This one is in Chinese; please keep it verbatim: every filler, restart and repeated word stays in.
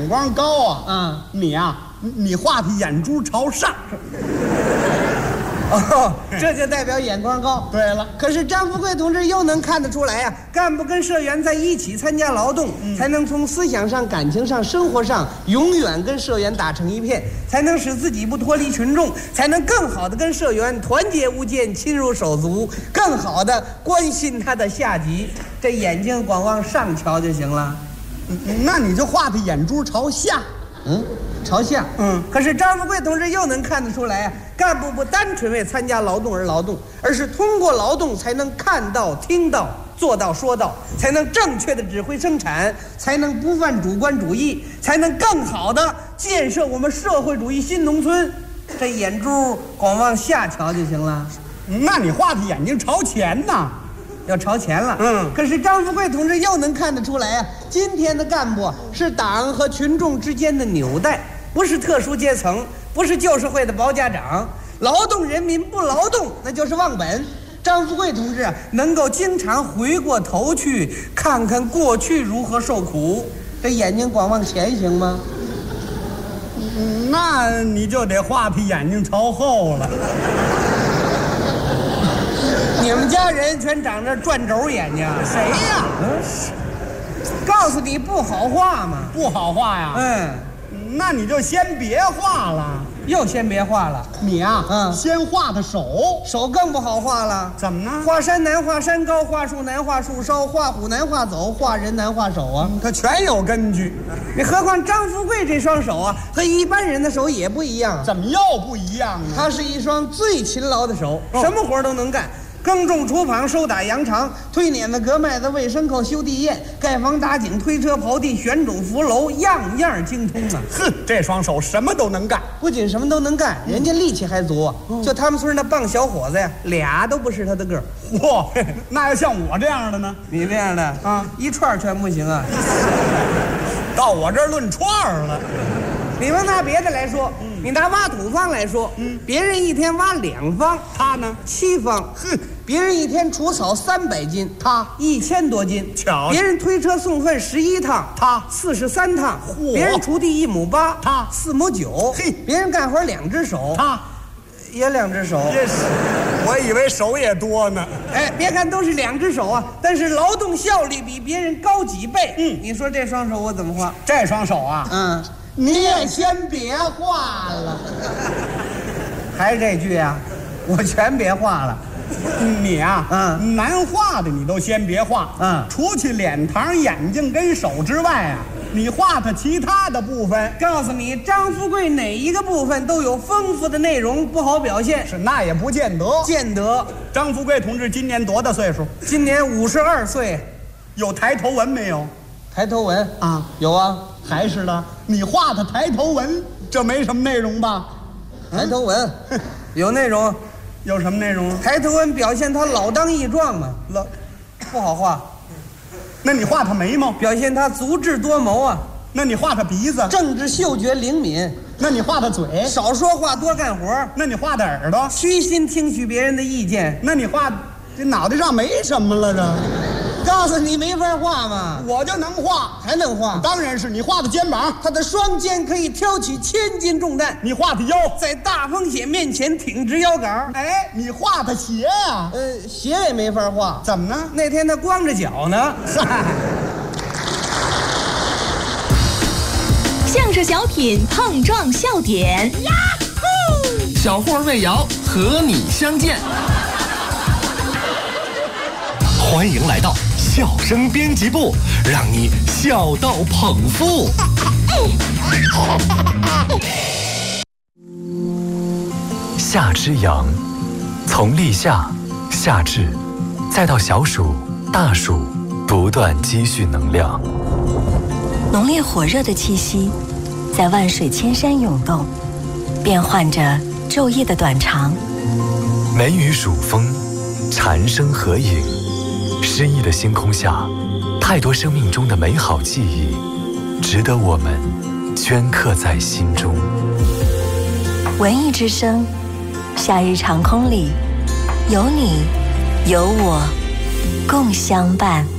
眼光高啊！ 嗯， 你呀、啊，你画的眼珠朝上。 哦，这就代表眼光高。 对了， 可是张富贵同志又能看得出来呀、啊，干部跟社员在一起参加劳动，嗯、才能从思想上、感情上、生活上永远跟社员打成一片，才能使自己不脱离群众，才能更好的跟社员团结无间、亲如手足，更好的关心他的下级。这眼睛光往上瞧就行了。 嗯、那你就画的眼珠朝下。 嗯。朝下， 嗯， 可是张富贵同志又能看得出来啊，干部不单纯为参加劳动而劳动，而是通过劳动才能看到、听到、做到、说到，才能正确的指挥生产，才能不犯主观主义，才能更好的建设我们社会主义新农村。这眼珠光往下瞧就行了。 那你画的眼睛朝前呢？ 要朝前了， 嗯， 可是张富贵同志又能看得出来啊，今天的干部是党和群众之间的纽带，不是特殊阶层，不是旧社会的包家长。劳动人民不劳动，那就是忘本。张富贵同志能够经常回过头去看看过去如何受苦，这眼睛光往前行吗？ 嗯，那你就得画的眼睛朝后了。 你们家人全长着转轴眼睛， 谁呀？ 嗯，告诉你不好画嘛， 不好画呀。 嗯， 那你就先别画了， 又先别画了。 你呀、啊， 嗯， 先画的手， 手更不好画了。 怎么呢？ 画山难画山高，画树难画树梢，画虎难画走，画人难画手啊。 它全有根据。 你何况张富贵这双手啊，和一般人的手也不一样。 怎么又不一样呢？ 他是一双最勤劳的手，哦、什么活都能干。耕种锄旁，收打扬场，推碾子，割麦子，喂牲口，修地堰，盖房打井，推车刨地，选种扶楼，样样精通啊！ 哼，这双手什么都能干， 不仅什么都能干，人家力气还足。嗯、就他们村那棒小伙子呀，俩都不是他的个儿。 嚯，那要像我这样的呢？ 你这样的啊，一串全不行啊！ 到我这儿论串了。 你们拿别的来说，嗯、你拿挖土方来说，嗯，别人一天挖两方， 他呢七方， 哼。 别人一天除草三百斤，他一千多斤。 巧， 别人推车送粪十一趟， 他四十三趟。别人锄地一亩八， 他四亩九。 嘿， 别人干活两只手， 他也两只手。 这是，我以为手也多呢。 哎，别看都是两只手啊，但是劳动效率比别人高几倍。嗯，你说这双手我怎么画？ 这双手啊， 嗯， 你也先别画了。 还是这句啊，我全别画了。 你啊， 嗯， 难画的你都先别画， 嗯， 除去脸膛、眼睛跟手之外啊，你画它其他的部分。 告诉你，张富贵哪一个部分都有丰富的内容，不好表现。 是，那也不见得， 见得。 张富贵同志今年多大岁数？ 今年五十二岁。 有抬头纹没有？ 抬头纹啊， 有啊， 还是的。你画的抬头纹，这没什么内容吧？ 抬头纹，嗯、有内容。 有什么内容？ 抬头纹表现他老当益壮嘛，老不好画。 那你画他眉毛， 表现他足智多谋啊。 那你画他鼻子， 政治嗅觉灵敏。 那你画他嘴， 少说话多干活。 那你画他耳朵， 虚心听取别人的意见。 那你画这脑袋上没什么了，这告诉你没法画嘛， 我就能画， 还能画。 当然是你画的肩膀， 他的双肩可以挑起千斤重担。 你画的腰， 在大风险面前挺直腰杆。 哎，你画的鞋呀、啊， 呃，鞋也没法画。 怎么呢？ 那天他光着脚呢。 相声小品碰撞笑点，呀呼！小霍魏瑶和你相见。欢迎来到笑声编辑部，让你笑到捧腹。 夏之阳，从立夏、夏至，再到小暑、大暑，不断积蓄能量。 浓烈火热的气息，在万水千山涌动，变换着昼夜的短长。 梅雨暑风，蝉声合影。诗意的星空下，太多生命中的美好记忆，值得我们镌刻在心中。 文艺之声，夏日长空里，有你，有我，共相伴。